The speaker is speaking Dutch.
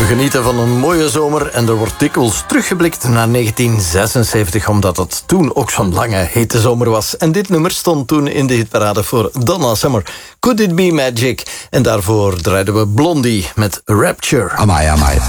genieten van een mooie zomer en er wordt dikwijls teruggeblikt naar 1976... omdat het toen ook zo'n lange, hete zomer was. En dit nummer stond toen in de hitparade voor Donna Summer. Could It Be Magic? En daarvoor draaiden we Blondie met Rapture. Amai, amai.